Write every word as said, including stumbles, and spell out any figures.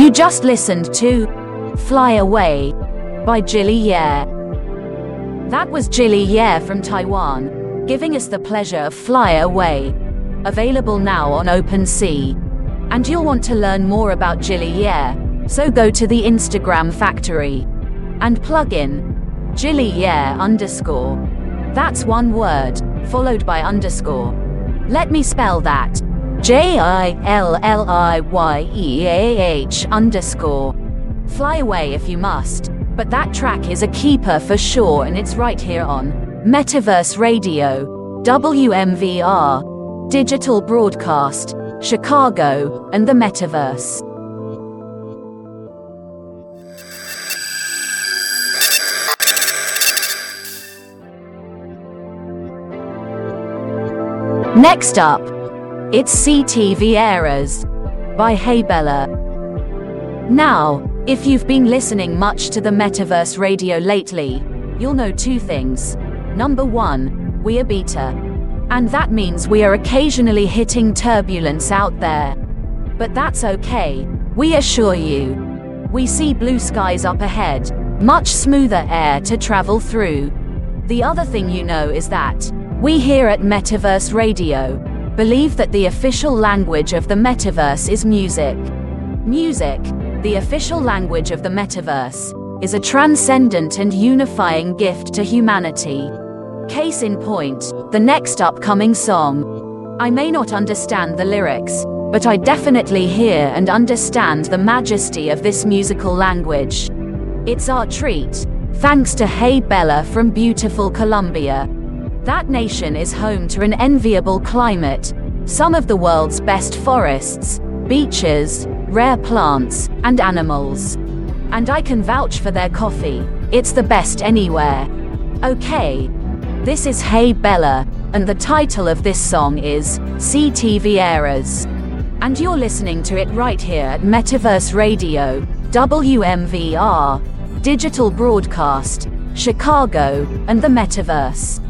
You just listened to Fly Away by Jilly Ye. That was Jilly Ye from Taiwan, giving us the pleasure of Fly Away. Available now on OpenSea. And you'll want to learn more about Jilly Ye, so go to the Instagram factory and plug in Jilly Ye underscore. That's one word, followed by underscore. Let me spell that. J I L L I Y E A H underscore. Fly away if you must, but that track is a keeper for sure, and it's right here on Metaverse Radio, W M V R, Digital Broadcast, Chicago, and the Metaverse. Next up, it's C T V Eras by Hey Bella. Now, if you've been listening much to the Metaverse Radio lately, you'll know two things. Number one, we are beta. And that means we are occasionally hitting turbulence out there. But that's okay, we assure you. We see blue skies up ahead, much smoother air to travel through. The other thing you know is that we here at Metaverse Radio believe that the official language of the Metaverse is music. Music, the official language of the Metaverse, is a transcendent and unifying gift to humanity. Case in point, the next upcoming song. I may not understand the lyrics, but I definitely hear and understand the majesty of this musical language. It's our treat, thanks to Hey Bella from beautiful Colombia. That nation is home to an enviable climate, some of the world's best forests, beaches, rare plants, and animals. And I can vouch for their coffee, it's the best anywhere. Okay. This is Hey Bella, and the title of this song is C T V Eras. And you're listening to it right here at Metaverse Radio, W M V R, Digital Broadcast, Chicago, and the Metaverse.